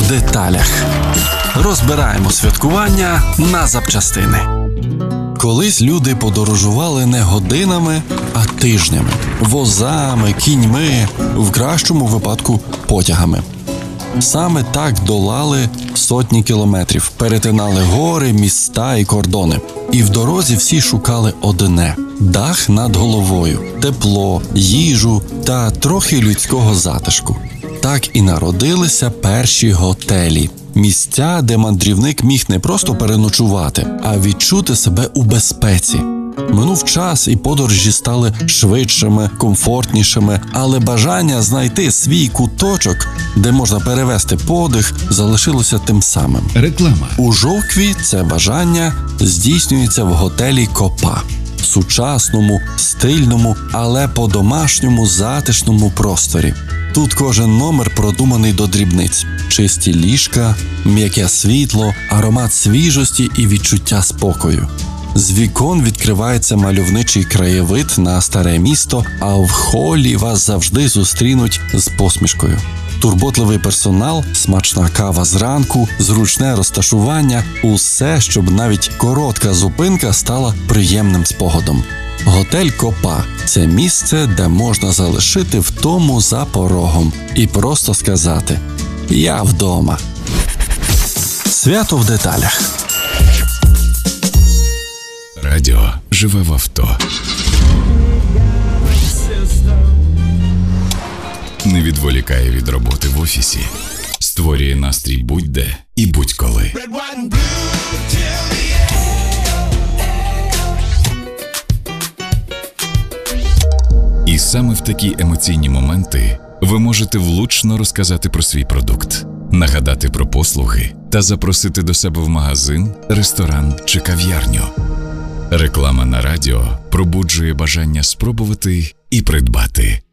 деталях. Розбираємо святкування на запчастини. Колись люди подорожували не годинами, а тижнями. Возами, кіньми, в кращому випадку потягами. Саме так долали сотні кілометрів, перетинали гори, міста і кордони. І в дорозі всі шукали одне – дах над головою, тепло, їжу та трохи людського затишку. Так і народилися перші готелі. Місця, де мандрівник міг не просто переночувати, а відчути себе у безпеці. Минув час, і подорожі стали швидшими, комфортнішими, але бажання знайти свій куточок, де можна перевести подих, залишилося тим самим. Реклама. У Жовкві це бажання здійснюється в готелі «Копа». Сучасному, стильному, але по-домашньому затишному просторі. Тут кожен номер продуманий до дрібниць. Чисті ліжка, м'яке світло, аромат свіжості і відчуття спокою. З вікон відкривається мальовничий краєвид на старе місто, а в холі вас завжди зустрінуть з посмішкою. Турботливий персонал, смачна кава зранку, зручне розташування – усе, щоб навіть коротка зупинка стала приємним спогадом. Готель «Копа» – це місце, де можна залишити втому за порогом і просто сказати «Я вдома». Свято в деталях. Радіо живе в авто. Не відволікає від роботи в офісі. Створює настрій будь-де і будь-коли. І саме в такі емоційні моменти ви можете влучно розказати про свій продукт, нагадати про послуги та запросити до себе в магазин, ресторан чи кав'ярню. Реклама на радіо пробуджує бажання спробувати і придбати.